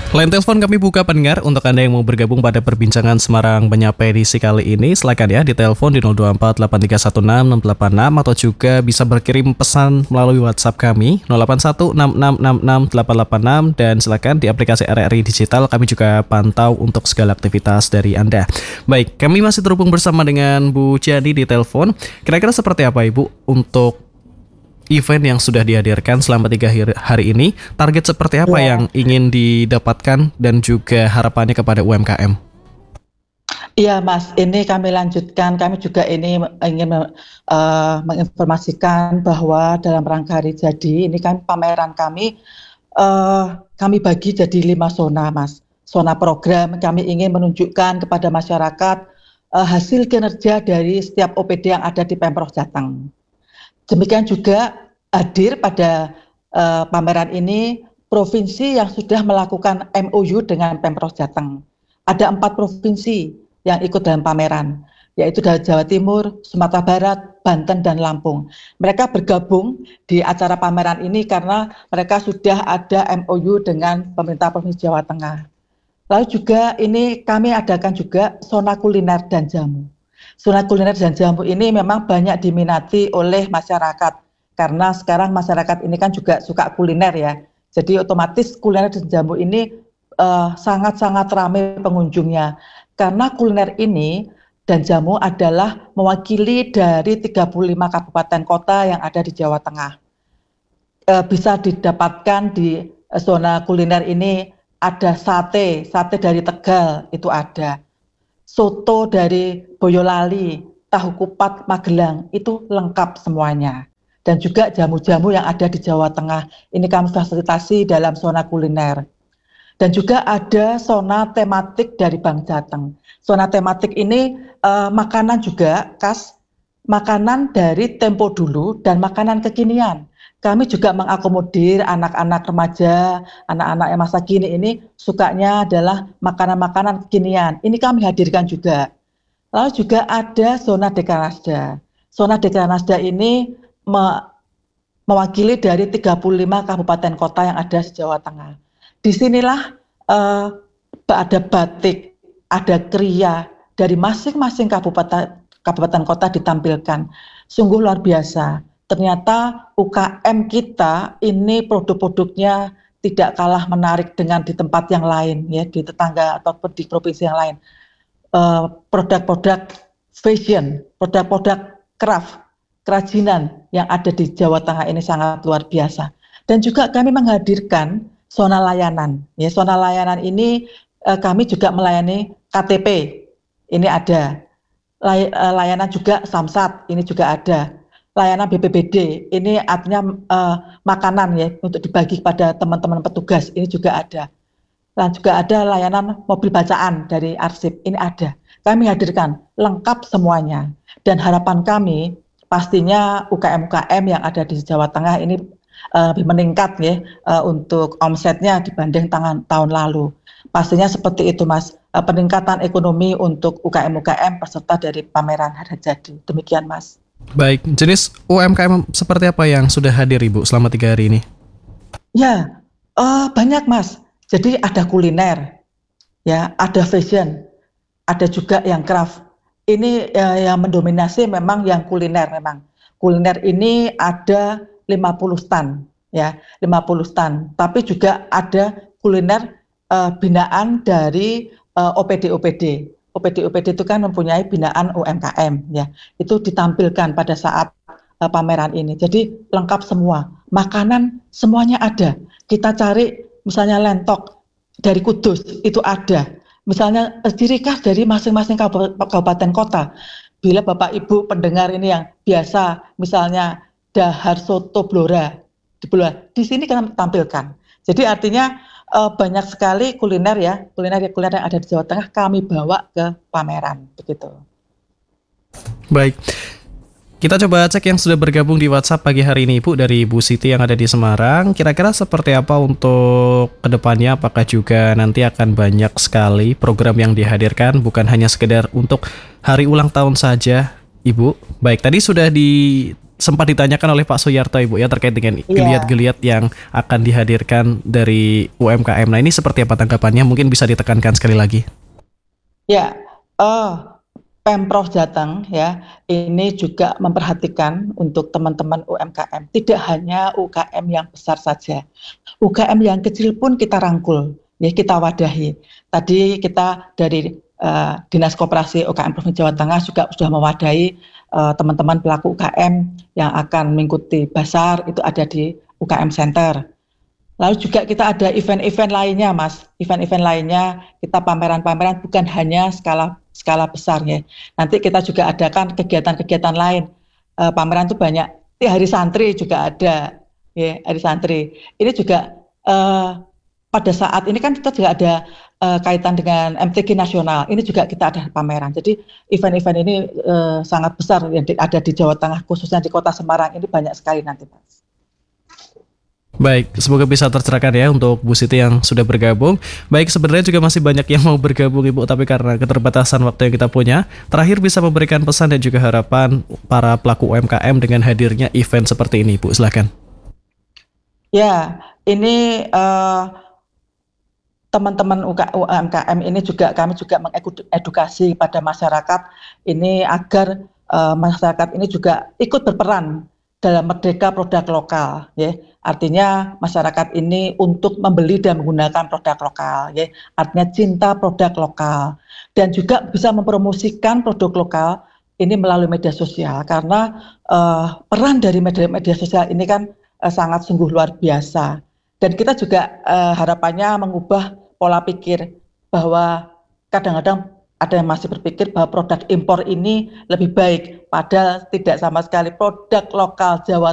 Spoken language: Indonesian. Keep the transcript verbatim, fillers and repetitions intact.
Line telepon kami buka pendengar untuk Anda yang mau bergabung pada perbincangan Semarang Menyapa edisi kali ini. Silakan ya di telepon di nol dua empat delapan tiga satu enam enam delapan enam atau juga bisa berkirim pesan melalui WhatsApp kami nol delapan satu enam enam enam enam delapan delapan enam dan silakan di aplikasi R R I Digital kami juga pantau untuk segala aktivitas dari Anda. Baik, kami masih terhubung bersama dengan Bu Jadi di telepon. Kira-kira seperti apa Ibu untuk event yang sudah dihadirkan selama tiga hari ini, target seperti apa Ya. yang ingin didapatkan dan juga harapannya kepada U M K M? Iya Mas, ini kami lanjutkan, kami juga ini ingin uh, menginformasikan bahwa dalam rangka Hari Jadi, ini kan pameran kami, uh, kami bagi jadi lima zona Mas. Zona program, kami ingin menunjukkan kepada masyarakat uh, hasil kinerja dari setiap O P D yang ada di Pemprov Jateng. Demikian juga hadir pada uh, pameran ini provinsi yang sudah melakukan M O U dengan Pemprov Jateng. Ada empat provinsi yang ikut dalam pameran, yaitu dari Jawa Timur, Sumatera Barat, Banten, dan Lampung. Mereka bergabung di acara pameran ini karena mereka sudah ada M O U dengan pemerintah Provinsi Jawa Tengah. Lalu juga ini kami adakan juga zona kuliner dan jamu. Zona kuliner dan jamu ini memang banyak diminati oleh masyarakat karena sekarang masyarakat ini kan juga suka kuliner ya. Jadi otomatis kuliner dan jamu ini uh, sangat-sangat ramai pengunjungnya. Karena kuliner ini dan jamu adalah mewakili dari tiga puluh lima kabupaten kota yang ada di Jawa Tengah. Uh, bisa didapatkan di uh, zona kuliner ini ada sate, sate dari Tegal itu ada. Soto dari Boyolali, tahu kupat Magelang, itu lengkap semuanya. Dan juga jamu-jamu yang ada di Jawa Tengah, ini kami fasilitasi dalam zona kuliner. Dan juga ada zona tematik dari Bank Jateng. Zona tematik ini uh, makanan juga khas, makanan dari tempo dulu dan makanan kekinian. Kami juga mengakomodir anak-anak remaja, anak-anak yang masa kini ini sukanya adalah makanan-makanan kekinian. Ini kami hadirkan juga. Lalu juga ada zona Dekranasda. Zona Dekranasda ini me- mewakili dari tiga puluh lima kabupaten kota yang ada di Jawa Tengah. Disinilah uh, ada batik, ada kriya dari masing-masing kabupaten, kabupaten kota ditampilkan. Sungguh luar biasa. Ternyata U K M kita ini produk-produknya tidak kalah menarik dengan di tempat yang lain, ya di tetangga ataupun di provinsi yang lain. Uh, produk-produk fashion, produk-produk craft, kerajinan yang ada di Jawa Tengah ini sangat luar biasa. Dan juga kami menghadirkan zona layanan. Ya, zona layanan ini uh, kami juga melayani K T P, ini ada. Lay, uh, layanan juga Samsat, ini juga ada. Layanan B P B D, ini artinya uh, makanan ya untuk dibagi kepada teman-teman petugas, ini juga ada. Dan juga ada layanan mobil bacaan dari arsip, ini ada. Kami hadirkan lengkap semuanya. Dan harapan kami pastinya U K M U K M yang ada di Jawa Tengah ini uh, lebih meningkat ya uh, untuk omsetnya dibanding tangan, tahun lalu. Pastinya seperti itu Mas, uh, peningkatan ekonomi untuk U K M U K M peserta dari pameran Hari Jadi. Demikian Mas. Baik, jenis U M K M seperti apa yang sudah hadir Ibu selama tiga hari ini? Ya, uh, banyak Mas. Jadi ada kuliner, ya, ada fashion, ada juga yang craft. Ini uh, yang mendominasi memang yang kuliner memang. Kuliner ini ada lima puluh stand, ya, lima puluh stand. Tapi juga ada kuliner uh, binaan dari uh, O P D O P D. O P D O P D itu kan mempunyai binaan U M K M ya. Itu ditampilkan pada saat uh, pameran ini. Jadi lengkap semua. Makanan semuanya ada. Kita cari misalnya lentok dari Kudus itu ada. Misalnya ciri khas dari masing-masing kabupaten kota. Bila Bapak Ibu pendengar ini yang biasa misalnya dahar soto Blora di Blora, di sini kita tampilkan. Jadi artinya Uh, banyak sekali kuliner ya, kuliner kuliner yang ada di Jawa Tengah kami bawa ke pameran, begitu. Baik, kita coba cek yang sudah bergabung di WhatsApp pagi hari ini Ibu dari Bu Siti yang ada di Semarang. Kira-kira seperti apa untuk kedepannya? Apakah juga nanti akan banyak sekali program yang dihadirkan, bukan hanya sekedar untuk hari ulang tahun saja Ibu. Baik, tadi sudah di sempat ditanyakan oleh Pak Suyarto Ibu ya terkait dengan Iya, geliat-geliat yang akan dihadirkan dari U M K M. Nah, ini seperti apa tanggapannya? Mungkin bisa ditekankan sekali lagi. ya. Oh, Pemprov Jateng ya, ini juga memperhatikan untuk teman-teman U M K M. Tidak hanya U K M yang besar saja, U K M yang kecil pun kita rangkul, ya kita wadahi. Tadi kita dari uh, Dinas Koperasi U K M Provinsi Jawa Tengah juga sudah mewadahi uh, teman-teman pelaku U K M yang akan mengikuti Basar, itu ada di U K M Center. Lalu juga kita ada event-event lainnya, Mas. Event-event lainnya kita pameran-pameran bukan hanya skala skala besar ya. Nanti kita juga adakan kegiatan-kegiatan lain. Uh, pameran itu banyak. Di Hari Santri juga ada, ya Hari Santri. Ini juga uh, pada saat ini kan kita juga ada uh, kaitan dengan M T Q nasional. Ini juga kita ada pameran. Jadi event-event ini uh, sangat besar yang di, ada di Jawa Tengah, khususnya di Kota Semarang ini banyak sekali nanti, Mas. Baik, semoga bisa tercerahkan ya untuk Bu Siti yang sudah bergabung. Baik, sebenarnya juga masih banyak yang mau bergabung Ibu, tapi karena keterbatasan waktu yang kita punya, terakhir bisa memberikan pesan dan juga harapan para pelaku U M K M dengan hadirnya event seperti ini, Bu. Silakan. Ya, ini uh, teman-teman U M K M ini juga kami juga mengedukasi pada masyarakat ini agar uh, masyarakat ini juga ikut berperan dalam merdeka produk lokal, ya. Artinya masyarakat ini untuk membeli dan menggunakan produk lokal, ya. Artinya cinta produk lokal dan juga bisa mempromosikan produk lokal ini melalui media sosial karena uh, peran dari media-media sosial ini kan uh, sangat sungguh luar biasa. Dan kita juga uh, harapannya mengubah pola pikir bahwa kadang-kadang ada yang masih berpikir bahwa produk impor ini lebih baik, padahal tidak sama sekali. Produk lokal Jawa